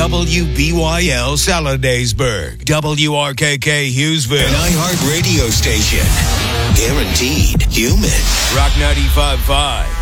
WBYL Saladaysburg, WRKK Hughesville, an iHeart radio station. Guaranteed human. Rock 95.5.